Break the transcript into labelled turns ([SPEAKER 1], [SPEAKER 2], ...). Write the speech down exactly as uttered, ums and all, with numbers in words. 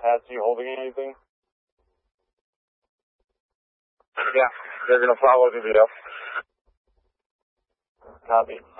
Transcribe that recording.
[SPEAKER 1] past you holding anything?
[SPEAKER 2] Yeah, they're going to follow the video.
[SPEAKER 1] Copy.